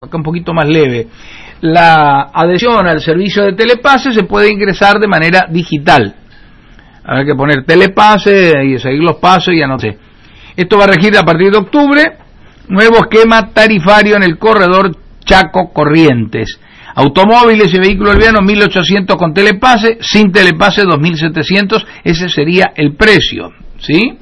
acá un poquito más leve. La adhesión al servicio de Telepase se puede ingresar de manera digital. Habrá que poner Telepase y seguir los pasos y ya no sé. Esto va a regir a partir de octubre. Nuevo esquema tarifario en el corredor Chaco-Corrientes. Automóviles y vehículos livianos 1.800 con Telepase, sin Telepase 2.700, ese sería el precio, ¿sí?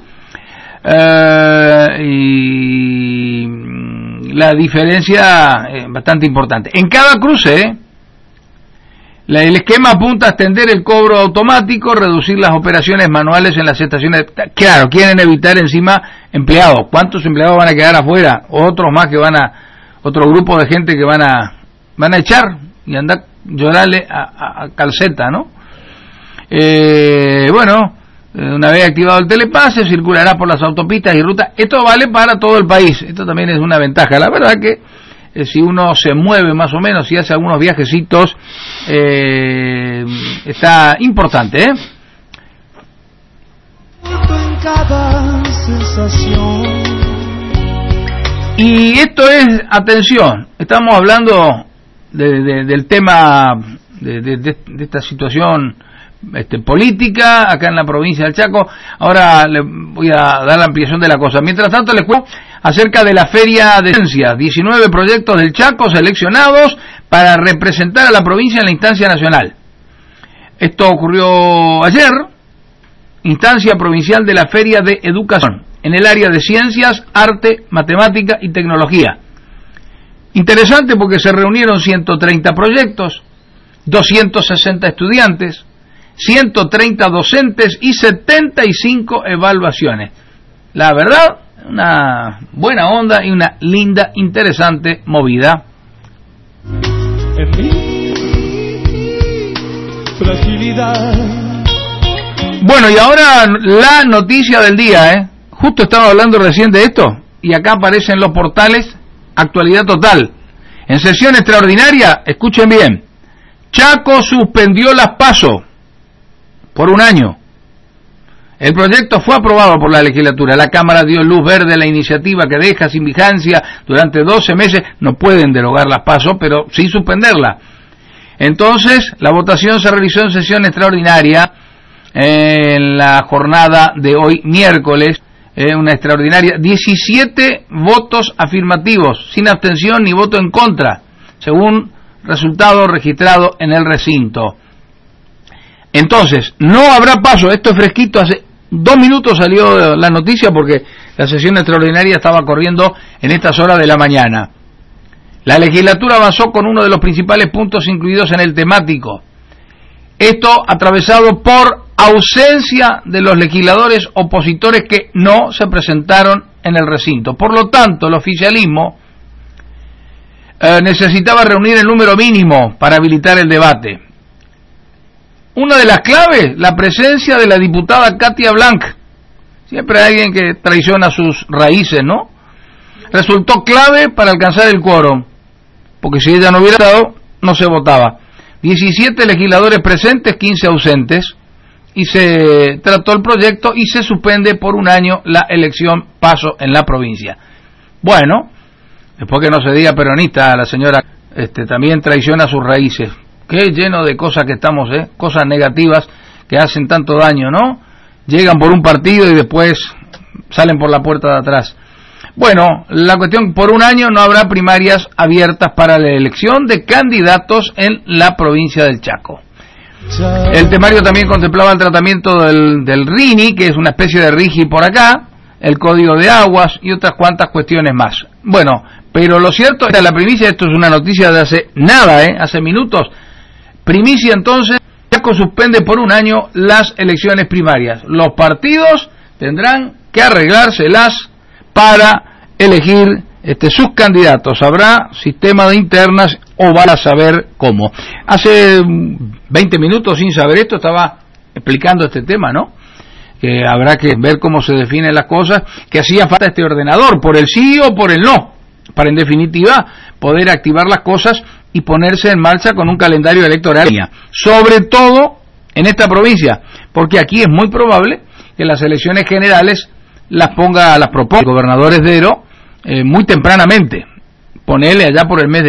Y la diferencia es bastante importante. En cada cruce, el esquema apunta a extender el cobro automático, reducir las operaciones manuales en las estaciones. Claro, quieren evitar encima empleados. ¿Cuántos empleados van a quedar afuera? Otros más que otro grupo de gente que van a echar y andar llorarle a calceta, ¿no? Una vez activado el Telepase, circulará por las autopistas y rutas. Esto vale para todo el país. Esto también es una ventaja. La verdad que si uno se mueve más o menos, si hace algunos viajecitos, está importante, ¿eh? Y esto es, atención, estamos hablando del tema de esta situación política acá en la provincia del Chaco. Ahora le voy a dar la ampliación de la cosa. Mientras tanto les cuento acerca de la Feria de Ciencias. 19 proyectos del Chaco seleccionados para representar a la provincia en la instancia nacional. Esto ocurrió ayer, instancia provincial de la Feria de Educación, en el área de ciencias, arte, matemática y tecnología. Interesante porque se reunieron 130 proyectos, 260 estudiantes, 130 docentes y 75 evaluaciones. La verdad, una buena onda y una linda, interesante movida. En mi fragilidad. Bueno, y ahora la noticia del día, Justo estaba hablando recién de esto, y acá aparecen los portales, actualidad total. En sesión extraordinaria, escuchen bien, Chaco suspendió las PASO por un año. El proyecto fue aprobado por la legislatura. La Cámara dio luz verde a la iniciativa que deja sin vigencia durante 12 meses. No pueden derogar las PASO, pero sí suspenderla. Entonces, la votación se realizó en sesión extraordinaria en la jornada de hoy, miércoles. Una extraordinaria, 17 votos afirmativos, sin abstención ni voto en contra, según resultado registrado en el recinto. Entonces, no habrá paso. Esto es fresquito, hace 2 minutos salió la noticia porque la sesión extraordinaria estaba corriendo en estas horas de la mañana. La legislatura avanzó con uno de los principales puntos incluidos en el temático. Esto atravesado por ausencia de los legisladores opositores que no se presentaron en el recinto. Por lo tanto, el oficialismo necesitaba reunir el número mínimo para habilitar el debate. Una de las claves, la presencia de la diputada Katia Blanc. Siempre hay alguien que traiciona sus raíces, ¿no? Resultó clave para alcanzar el quórum, porque si ella no hubiera estado, no se votaba. 17 legisladores presentes, 15 ausentes, y se trató el proyecto y se suspende por un año la elección PASO en la provincia. Bueno, después que no se diga peronista, la señora también traiciona sus raíces. Qué lleno de cosas que estamos, cosas negativas que hacen tanto daño, ¿no? Llegan por un partido y después salen por la puerta de atrás. Bueno, la cuestión, por un año no habrá primarias abiertas para la elección de candidatos en la provincia del Chaco. El temario también contemplaba el tratamiento del RINI, que es una especie de RIGI por acá, el código de aguas y otras cuantas cuestiones más. Bueno, pero lo cierto es que la primicia, esto es una noticia de hace nada, hace minutos. Primicia entonces, Chaco suspende por un año las elecciones primarias. Los partidos tendrán que arreglárselas para elegir sus candidatos. Habrá sistema de internas o van a saber cómo. Hace 20 minutos, sin saber esto, estaba explicando este tema, ¿no? Que habrá que ver cómo se definen las cosas, que hacía falta este ordenador, por el sí o por el no, para en definitiva poder activar las cosas y ponerse en marcha con un calendario electoral, sobre todo en esta provincia, porque aquí es muy probable que las elecciones generales las proponga el gobernador Esdero muy tempranamente, ponele allá por el mes de